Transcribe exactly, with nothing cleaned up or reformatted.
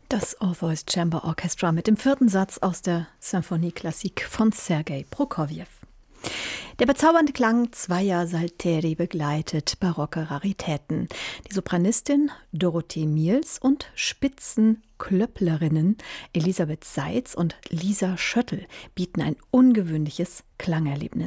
Das All-Voice Chamber Orchestra mit dem vierten Satz aus der Symphonie Klassik von Sergei Prokofjew. Der bezaubernde Klang zweier Salteri begleitet barocke Raritäten. Die Sopranistin Dorothee Miels und Spitzenklöpplerinnen Elisabeth Seitz und Lisa Schöttl bieten ein ungewöhnliches Klangerlebnis.